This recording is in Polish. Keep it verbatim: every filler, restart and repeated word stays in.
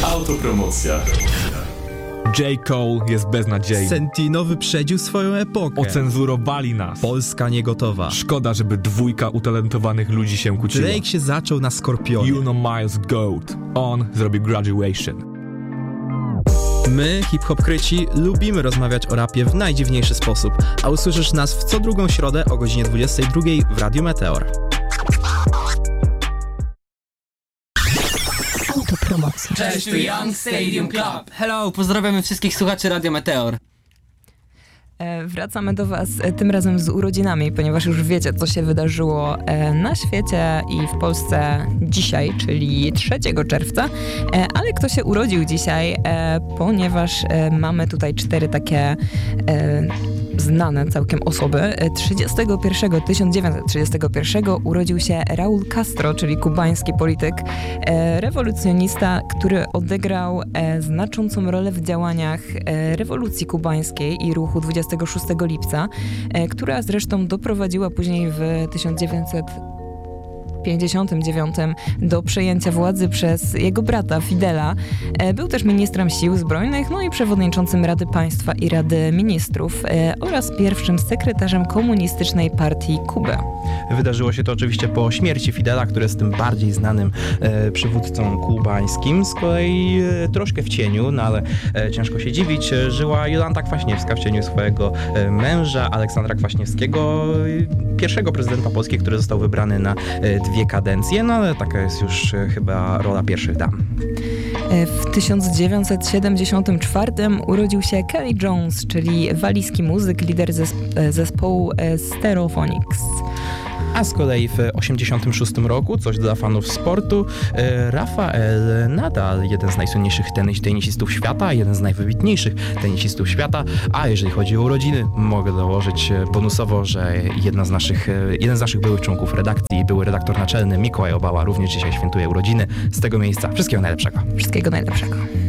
Autopromocja. J. Cole jest beznadziejny. Sentino wyprzedził swoją epokę. Ocenzurowali nas. Polska nie gotowa. Szkoda, żeby dwójka utalentowanych ludzi się kłóciła. Drake się zaczął na Skorpionie. You know Miles Goat. On zrobił Graduation. My, hip-hopkryci, lubimy rozmawiać o rapie w najdziwniejszy sposób, a usłyszysz nas w co drugą środę o godzinie dwudziestej drugiej w Radiu Meteor. Autopromocja. Cześć, tu Young Stadium Club. Hello, pozdrawiamy wszystkich słuchaczy Radio Meteor. E, wracamy do Was e, tym razem z urodzinami, ponieważ już wiecie, co się wydarzyło e, na świecie i w Polsce dzisiaj, czyli trzeciego czerwca. E, ale kto się urodził dzisiaj, e, ponieważ e, mamy tutaj cztery takie e, znane całkiem osoby. trzydziestego pierwszego, tysiąc dziewięćset trzydziestego pierwszego urodził się Raúl Castro, czyli kubański polityk, e, rewolucjonista, który odegrał e, znaczącą rolę w działaniach e, rewolucji kubańskiej i ruchu dwudziestego szóstego lipca, e, która zresztą doprowadziła później w tysiąc dziewięćset pięćdziesiątym dziewiątym do przejęcia władzy przez jego brata Fidela. E, był też ministrem sił zbrojnych, no i przewodniczącym Rady Państwa i Rady Ministrów e, oraz pierwszym sekretarzem komunistycznej partii Kuby. Wydarzyło się to oczywiście po śmierci Fidela, który jest tym bardziej znanym e, przywódcą kubańskim. Z kolei e, troszkę w cieniu, no ale e, ciężko się dziwić, e, żyła Jolanta Kwaśniewska w cieniu swojego e, męża, Aleksandra Kwaśniewskiego, e, pierwszego prezydenta Polski, który został wybrany na e, dwie kadencje, no ale taka jest już e, chyba rola pierwszych dam. W tysiąc dziewięćset siedemdziesiątym czwartym urodził się Kelly Jones, czyli walijski muzyk, lider zesp- zespołu Stereophonics. A z kolei w osiemdziesiątym szóstym roku, coś dla fanów sportu, e, Rafael Nadal, jeden z najsłynniejszych tenis- tenisistów świata, jeden z najwybitniejszych tenisistów świata, a jeżeli chodzi o urodziny, mogę dołożyć bonusowo, że jedna z naszych, jeden z naszych byłych członków redakcji, były redaktor naczelny Mikołaj Obała, również dzisiaj świętuje urodziny. Z tego miejsca wszystkiego najlepszego. Wszystkiego najlepszego.